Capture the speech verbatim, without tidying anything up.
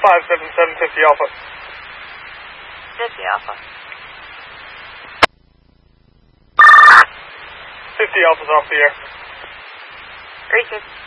five seven seven fifty Alpha. fifty Alpha. fifty Alpha's off the air. Great.